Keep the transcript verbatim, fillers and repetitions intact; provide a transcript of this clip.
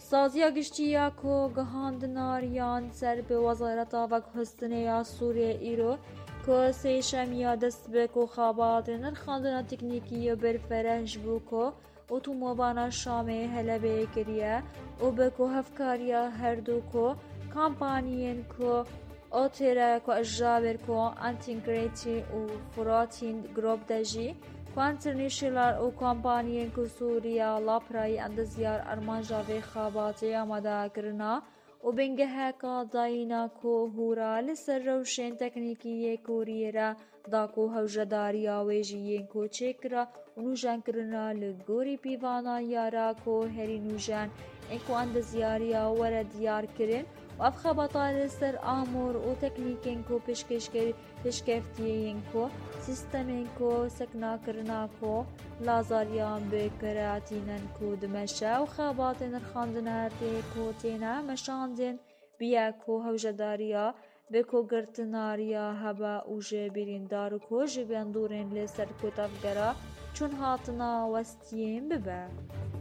سازیا گشتیا کو گهاندناریان سر به وزارت وکهستنیا سوریه ایرو کو سیشمیا دست به کو خابات نرخاندنا تکنیکی برفرهج بو کو اتومبانا شامه هلبه کریه و به کو هفکاریا هر دو کو کامپانیین کو اوتره کو اجابر کو انتگریتی و فراتین گروپ دجی کوانترنیشلار و کامپانیین کو سوریا لاپرای اندزیار ارمانجا و خاباتی آماده کرنا و بنگه هکا داینا کو هورا لسر روشن تکنیکی کوریرا دا کو هوجداریا ویجیین کو چکرا و نوجان کرنا لگوری پیوانا یارا کو هری نوجان انکو اندزیاریا ورد دیار کرن و اف خبطا لسر آمور و تکنیکین کو پشکشکر پشکفتیین کو سیستمین کو سکنا کرنا کو لازاریان بکراتینن کو دمشا و خاباتن رخاندن هرتی کو تینا مشاندن بیا کو هوجداریا بکو گرتناریا هبا و جبیرین دارو کو جبیان دورین لسر کو تفگرا چون هاتنا وستیم ببه